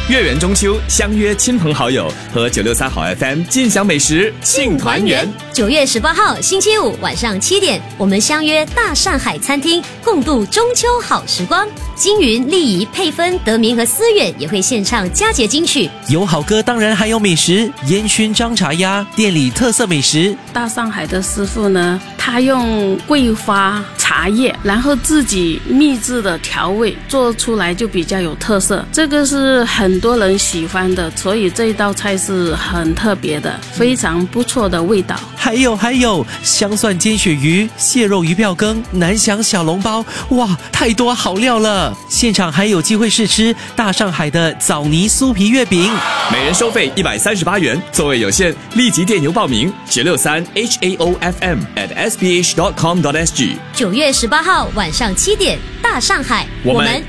月圆中秋，相约亲朋好友，和963好 FM 尽享美食，庆团圆。 9月18号星期五晚上7点，我们相约大上海餐厅，共度中秋好时光。金云、丽仪、佩芬、德明和思远也会献唱佳节金曲。 有好歌，当然还有美食，烟熏张茶鸭，店里特色美食。 大上海的师傅呢，他用桂花茶叶，然后自己秘制的调味做出来就比较有特色，这个是很多人喜欢的，所以这一道菜是很特别的，非常不错的味道。 还有香蒜煎鳕鱼、蟹肉鱼吊羹、南翔小笼包，哇，太多好料了！现场还有机会试吃大上海的枣泥酥皮月饼， 每人收费138元，座位有限，立即电邮报名963 HAOFM@sbh.com.sg。 9月18号晚上7点，大上海，我们